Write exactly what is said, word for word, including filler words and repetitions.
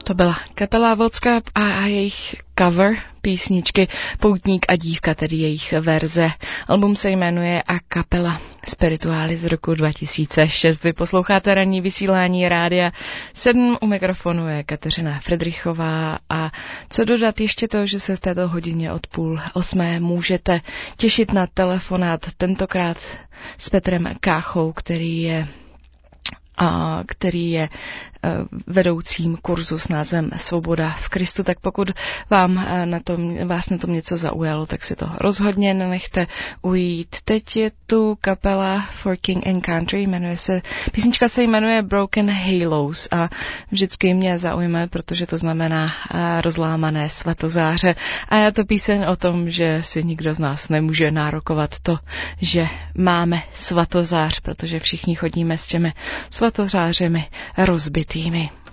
To byla kapela Vodka a, a jejich cover písničky Poutník a dívka, tedy jejich verze. Album se jmenuje A Capella Spiritualis z roku dva tisíce šest. Vy posloucháte ranní vysílání Rádia sedm, u mikrofonu je Kateřina Fridrichová a co dodat ještě to, že se v této hodině od půl osmé můžete těšit na telefonát, tentokrát s Petrem Káchou, který je a který je vedoucím kurzu s názvem Svoboda v Kristu, tak pokud vám na tom, vás na tom něco zaujalo, tak si to rozhodně nenechte ujít. Teď je tu kapela For King and Country, jmenuje se, písnička se jmenuje Broken Halos a vždycky mě zaujme, protože to znamená rozlámané svatozáře a je to píseň o tom, že si nikdo z nás nemůže nárokovat to, že máme svatozář, protože všichni chodíme s těmi svatozářemi rozbitými.